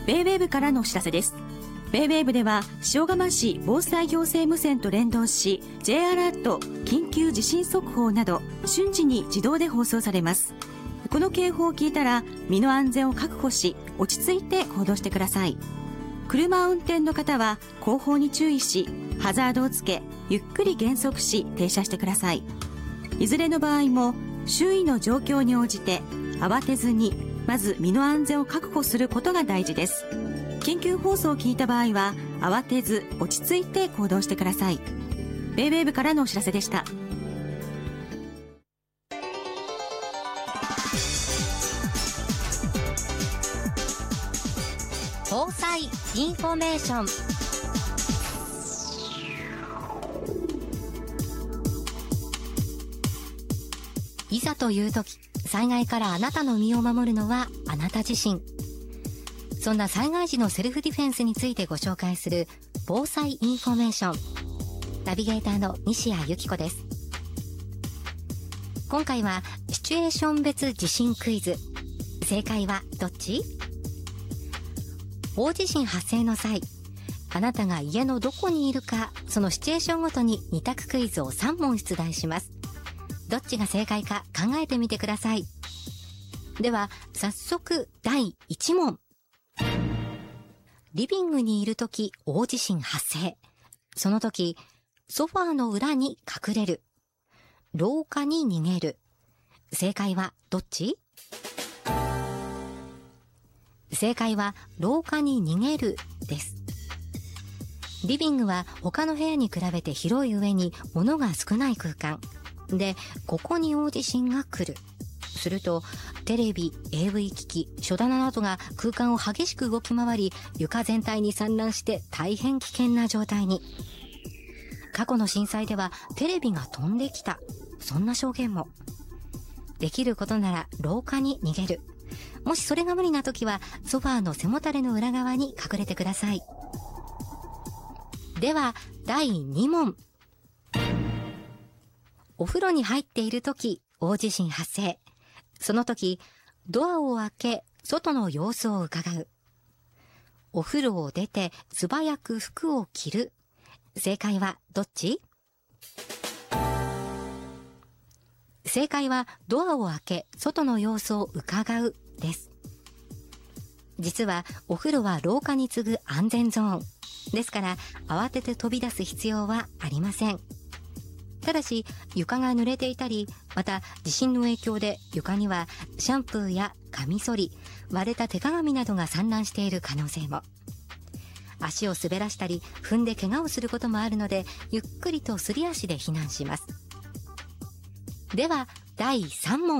ベイウェーブからのお知らせです。ベイウェーブでは塩釜市防災行政無線と連動し J アラート、緊急地震速報など瞬時に自動で放送されます。この警報を聞いたら身の安全を確保し落ち着いて行動してください。車を運転の方は後方に注意しハザードをつけゆっくり減速し停車してください。いずれの場合も周囲の状況に応じて慌てずにまず身の安全を確保することが大事です。緊急放送を聞いた場合は慌てず落ち着いて行動してください。ベイウェーブからのお知らせでした。 防災インフォメーション。いざという時、災害からあなたの身を守るのはあなた自身。そんな災害時のセルフディフェンスについてご紹介する防災インフォメーション。ナビゲーターの西谷由紀子です。今回はシチュエーション別地震クイズ。正解はどっち？大地震発生の際、あなたが家のどこにいるか、そのシチュエーションごとに2択クイズを3問出題します。どっちが正解か考えてみてください。では早速第1問。リビングにいるとき大地震発生。そのときソファーの裏に隠れる、廊下に逃げる。正解はどっち？正解は廊下に逃げるです。リビングは他の部屋に比べて広い上に物が少ない空間で、ここに大地震が来る。するとテレビ、AV 機器、書棚などが空間を激しく動き回り、床全体に散乱して大変危険な状態に。過去の震災ではテレビが飛んできた、そんな証言も。できることなら廊下に逃げる。もしそれが無理な時はソファーの背もたれの裏側に隠れてください。では第2問。お風呂に入っている時大地震発生。その時ドアを開け外の様子を伺う。お風呂を出て素早く服を着る。正解はどっち？正解はドアを開け外の様子を伺うです。実はお風呂は廊下に次ぐ安全ゾーンですから、慌てて飛び出す必要はありません。ただし床が濡れていたり、また地震の影響で床にはシャンプーやカミソリ、割れた手鏡などが散乱している可能性も。足を滑らしたり踏んで怪我をすることもあるので、ゆっくりとすり足で避難します。では第3問。